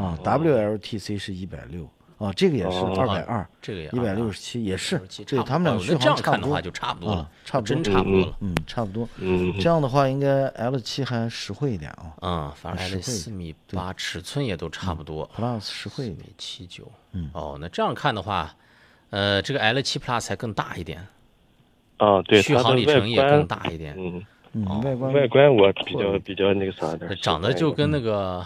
啊，WLTC 是160啊，这个也是220， 这个也 167也是，对他们俩续这样航差不多看的话就差不多了， 差不多， 真差不多了， 差不多。这样的话应该 L7还实惠一点啊。 反正 L4.8米尺寸也都差不多 ，Plus 实惠一点 ，79。那这样看的话，这个 L7 Plus 还更大一点。 对， 续航里程也更大一点。 外观我比较那个啥的， 长得就跟那个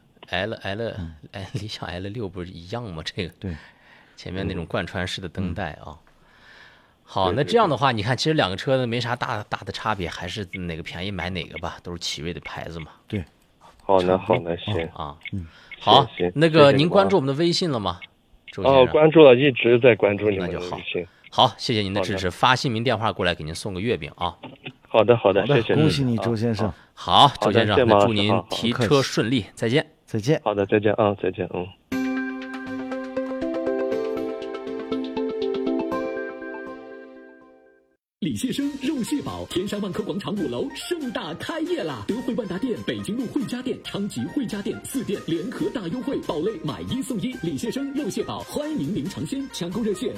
理想 L6不是一样吗？这个对， 前面那种贯穿式的灯带啊。好，那这样的话，你看，其实两个车没啥大的差别，还是哪个便宜买哪个吧，都是奇瑞的牌子嘛。 对， 好的，行啊，好，那个您关注我们的微信了吗？周先生关注了，一直在关注你们的微信。 好，谢谢您的支持，发姓名电话过来给您送个月饼啊。 好的，谢谢， 恭喜你，周先生。 好，周先生，那祝您提车顺利，再见。 再见。 好的，再见啊，再见。 李谢生肉蟹堡天山万科广场5楼盛大开业啦！德惠万达店、北京路汇家店、昌吉汇家店4店联合大优惠，宝类买1送1。李谢生肉蟹堡欢迎您尝鲜，抢购热线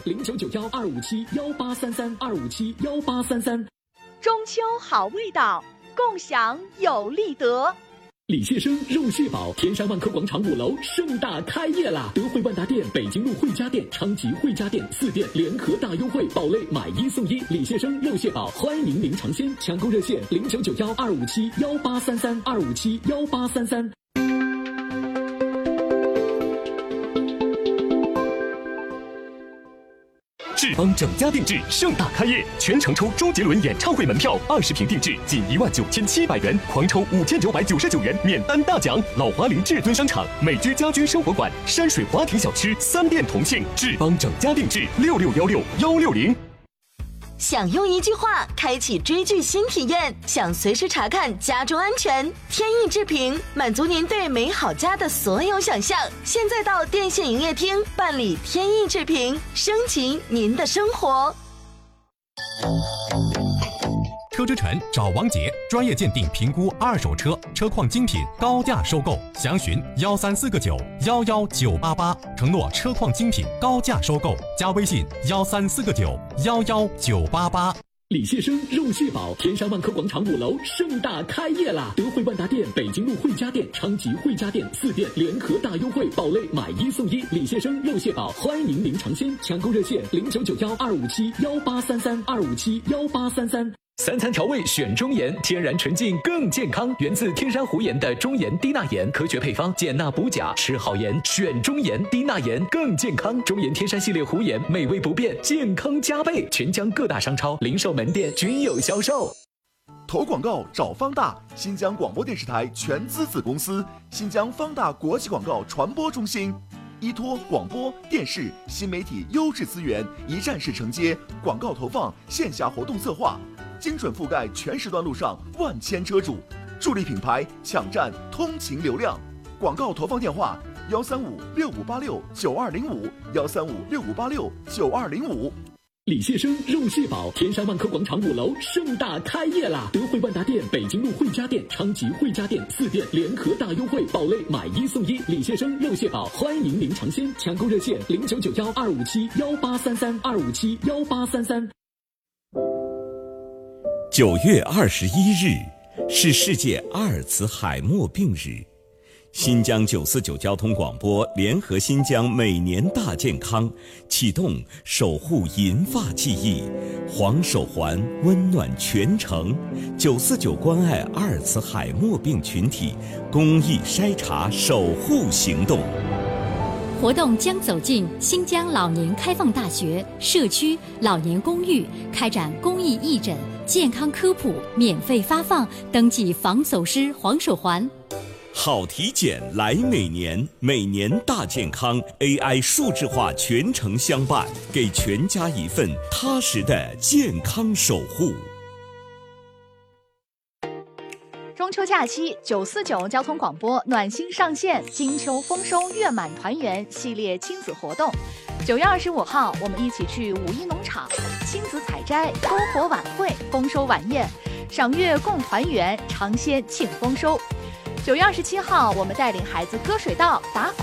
0991571833，2571833。 中秋好味道，共享有利得。 李谢生肉蟹堡天山万科广场5楼盛大开业啦！德惠万达店、北京路汇家店、昌吉汇家店4店联合大优惠，宝类买1送1。李谢生肉蟹堡欢迎您尝鲜，抢购热线0991271833，2571833。 志邦整家定制盛大开业，全程抽周杰伦演唱会门票，20瓶定制仅19700元，狂抽5999元免单大奖。老华林至尊商场、美居家居生活馆、山水华庭小吃3店同庆，志邦整家定制66161660。 想用一句话开启追剧新体验，想随时查看家中安全，天意制屏满足您对美好家的所有想象。现在到电信营业厅办理天意制屏，升级您的生活。 车之城找王杰，专业鉴定评估二手车，车况精品，高价收购，详询13499119988，承诺车况精品，高价收购，加微信13499119988。 李谢生肉蟹堡天山万科广场5楼盛大开业啦！德惠万达店、北京路汇家店、昌吉汇家店4店联合大优惠，宝类买1送1。李谢生肉蟹堡欢迎您尝鲜，抢购热线0991271833，2571833。3餐调味选中盐，天然纯净更健康，源自天山湖盐的中盐低钠盐，科学配方，减钠补钾，吃好盐选中盐，低钠盐更健康。中盐天山系列湖盐，美味不变，健康加倍，全江各大商超、零售门店均有销售。 投广告找方大，新疆广播电视台全资子公司，新疆方大国际广告传播中心，依托广播电视新媒体优质资源，一站式承接广告投放、线下活动策划，精准覆盖全时段路上万千车主，助力品牌抢占通勤流量。广告投放电话13565869205，13565869205。 李谢生肉蟹堡天山万科广场5楼盛大开业啦！德惠万达店、北京路汇家店、昌吉汇家店4店联合大优惠，宝类买1送1。李谢生肉蟹堡欢迎您尝鲜，抢购热线0991271833，2571833。 9月21日是世界阿尔茨海默病日。新疆949交通广播联合新疆每年大健康，启动守护银发记忆，黄手环温暖全城，949关爱阿尔茨海默病群体公益筛查守护行动。 活动将走进新疆老年开放大学、社区、老年公寓，开展公益义诊、健康科普，免费发放登记防走失黄手环。 好体检来每年，每年大健康 AI 数字化全程相伴，给全家一份踏实的健康守护。 中秋假期，949交通广播暖心上线金秋丰收月满团圆系列亲子活动。9月25号，我们一起去五一农场亲子采摘、篝火晚会、丰收晚宴，赏月共团圆，尝鲜庆丰收。9月27号，我们带领孩子歌水稻、打鼓。